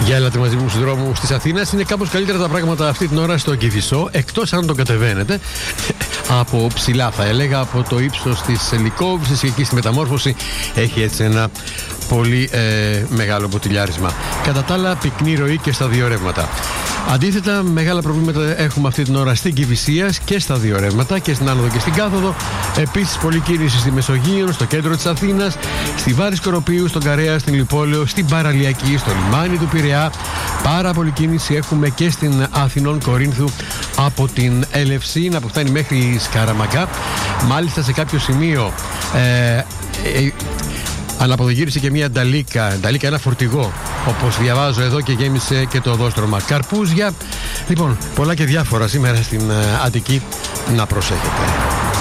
Για έλατε μαζί μου στους δρόμους της Αθήνας. Είναι κάπως καλύτερα τα πράγματα αυτή την ώρα στο Κηφισό, εκτός αν το κατεβαίνετε από ψηλά, θα έλεγα, από το ύψος της Λυκόβησης, και εκεί στη Μεταμόρφωση έχει έτσι ένα πολύ μεγάλο ποτηλιάρισμα. Κατά τα άλλα, πυκνή ροή και στα δύο ρεύματα. Αντίθετα, μεγάλα προβλήματα έχουμε αυτή την ώρα στην Κηφισίας και στα δύο ρεύματα, και στην άνοδο και στην κάθοδο. Επίσης, πολλή κίνηση στη Μεσογείο, στο κέντρο της Αθήνας, στη Βάρη Σκοροπίου, στον Καρέα, στην Λιπόλαιο, στην Παραλιακή, στο λιμάνι του Πειραιά. Πάρα πολλή κίνηση έχουμε και στην Αθηνών Κορίνθου από την Ελευσίνα που φτάνει μέχρι Σκαραμαγκά. Μάλιστα, σε κάποιο σημείο αναποδογύρισε και μια νταλίκα, ένα φορτηγό, όπως διαβάζω εδώ, και γέμισε και το οδόστρωμα. Καρπούζια, λοιπόν, πολλά και διάφορα σήμερα στην Αττική, να προσέχετε.